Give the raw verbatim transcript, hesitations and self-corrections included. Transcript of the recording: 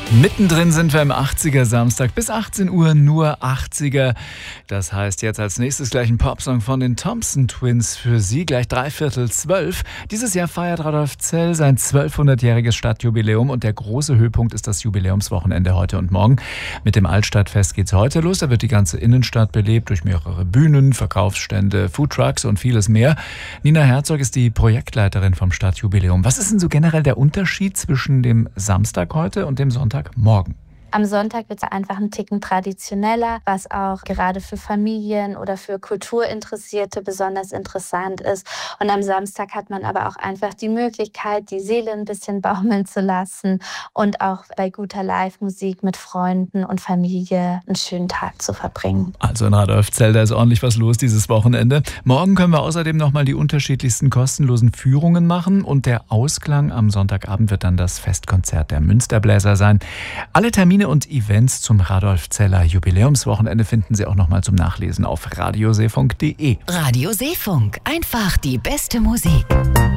Mittendrin sind wir im achtziger Samstag bis achtzehn Uhr nur achtziger. Das heißt jetzt als nächstes gleich ein Popsong von den Thompson Twins für Sie, gleich dreiviertel zwölf. Dieses Jahr feiert Radolfzell sein zwölfhundertjähriges Stadtjubiläum und der große Höhepunkt ist das Jubiläumswochenende heute und morgen. Mit dem Altstadtfest geht's heute los. Da wird die ganze Innenstadt belebt durch mehrere Bühnen, Verkaufsstände, Foodtrucks und vieles mehr. Nina Herzog ist die Projektleiterin vom Stadtjubiläum. Was ist denn so generell der Unterschied zwischen dem Samstag heute und dem Sonntag morgen? Am Sonntag wird es einfach ein Ticken traditioneller, was auch gerade für Familien oder für Kulturinteressierte besonders interessant ist. Und am Samstag hat man aber auch einfach die Möglichkeit, die Seele ein bisschen baumeln zu lassen und auch bei guter Live-Musik mit Freunden und Familie einen schönen Tag zu verbringen. Also in Radolfzell, da ist ordentlich was los dieses Wochenende. Morgen können wir außerdem nochmal die unterschiedlichsten kostenlosen Führungen machen und der Ausklang am Sonntagabend wird dann das Festkonzert der Münsterbläser sein. Alle Termine und Events zum Radolfzeller Jubiläumswochenende finden Sie auch nochmal zum Nachlesen auf radioseefunk punkt de. Radio Seefunk, einfach die beste Musik.